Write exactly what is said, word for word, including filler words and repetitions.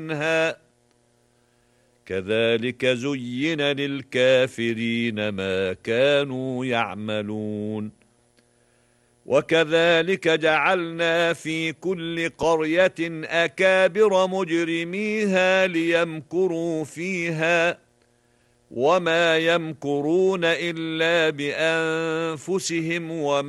منها كذلك زين للكافرين ما كانوا يعملون وكذلك جعلنا في كل قرية أكابر مجرميها ليمكروا فيها وما يمكرون إلا بأنفسهم وما